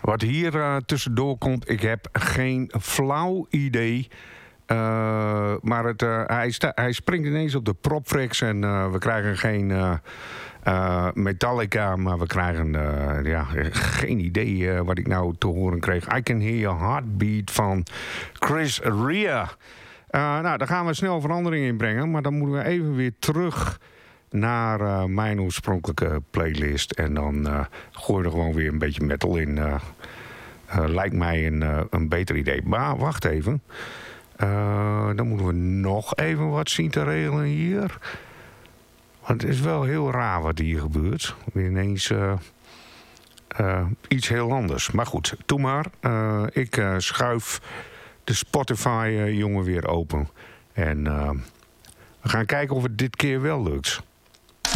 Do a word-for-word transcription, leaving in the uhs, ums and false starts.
Wat hier uh, tussendoor komt, ik heb geen flauw idee. Uh, maar het, uh, hij, sta- hij springt ineens op de propfrex en uh, we krijgen geen uh, uh, Metallica, maar we krijgen uh, ja, geen idee uh, wat ik nou te horen kreeg. I Can Hear Your Heartbeat van Chris Rea. Uh, nou, daar gaan we snel verandering in brengen, maar dan moeten we even weer terug naar uh, mijn oorspronkelijke playlist. En dan uh, gooi je er gewoon weer een beetje metal in. Uh, uh, lijkt mij een, uh, een beter idee. Maar wacht even. Uh, dan moeten we nog even wat zien te regelen hier. Want het is wel heel raar wat hier gebeurt. Ineens uh, uh, iets heel anders. Maar goed, doe maar. Uh, ik uh, schuif de Spotify-jongen uh, weer open. En uh, we gaan kijken of het dit keer wel lukt.